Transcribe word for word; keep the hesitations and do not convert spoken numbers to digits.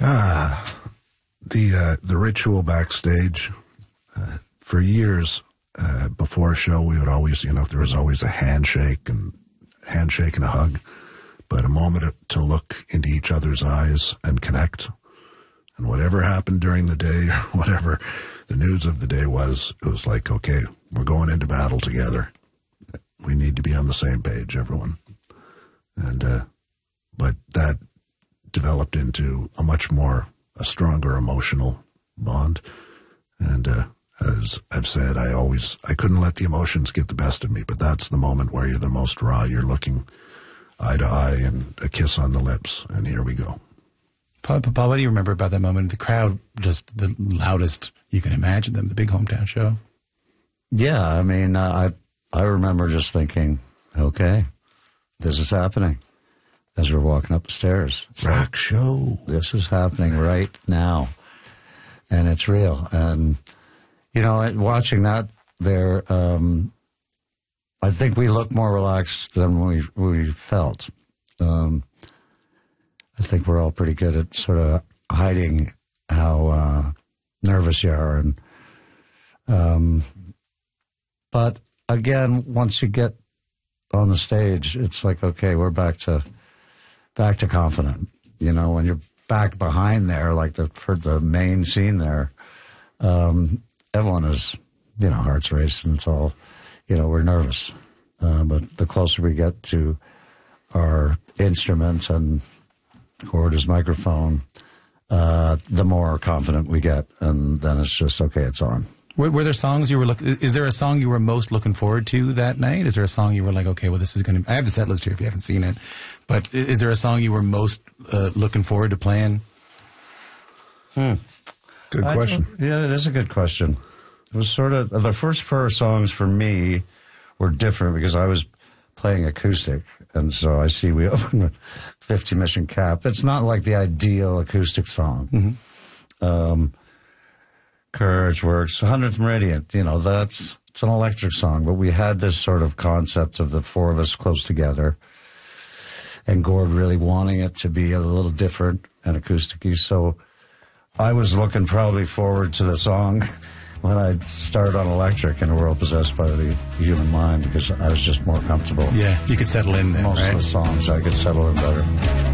Ah, the uh, the ritual backstage. Uh, for years uh, before a show, we would always, you know, there was always a handshake and handshake and a hug, but a moment to look into each other's eyes and connect. And whatever happened during the day, or whatever the news of the day was, it was like, okay, we're going into battle together. We need to be on the same page, everyone. And uh, but that developed into a much more, a stronger emotional bond. And uh, as I've said, I always, I couldn't let the emotions get the best of me, but that's the moment where you're the most raw. You're looking eye to eye and a kiss on the lips, and here we go. Paul, Paul, what do you remember about that moment? The crowd, just the loudest you can imagine them, the big hometown show. Yeah, I mean, uh, I I remember just thinking, okay, this is happening as we're walking up the stairs. Rock show. This is happening right now, and it's real. And, you know, watching that there, um, I think we look more relaxed than we, we felt. Um, I think we're all pretty good at sort of hiding how uh, nervous you are. And um, but again, once you get on the stage, it's like, okay, we're back to back to confident. You know, when you're back behind there, like the for the main scene there, um, everyone is, you know, hearts racing. It's all, you know, we're nervous. Uh, but the closer we get to our instruments and or his microphone, uh, the more confident we get, and then it's just, okay, it's on. Were, were there songs you were look? Is there a song you were most looking forward to that night? Is there a song you were like, okay, well, this is going to... I have the set list here if you haven't seen it. But is there a song you were most uh, looking forward to playing? Hmm. Good question. I, yeah, it is a good question. It was sort of... The first four songs for me were different because I was playing acoustic. And so I see we open with fifty Mission Cap. It's not like the ideal acoustic song. Mm-hmm. Um, Courage Works, hundredth Meridian, you know, that's, it's an electric song, but we had this sort of concept of the four of us close together and Gord really wanting it to be a little different and acoustic-y. So I was looking probably forward to the song when I started on electric in A World Possessed by the Human Mind because I was just more comfortable. Yeah, you could settle in then, Most right? of the songs I could settle in better.